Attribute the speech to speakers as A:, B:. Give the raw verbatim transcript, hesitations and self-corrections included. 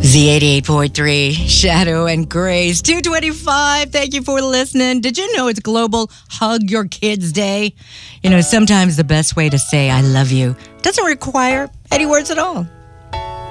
A: Z eighty-eight point three, Shadow and Grace, two twenty-five. Thank you for listening. Did you know it's Global Hug Your Kids Day? You know, sometimes the best way to say I love you doesn't require any words at all.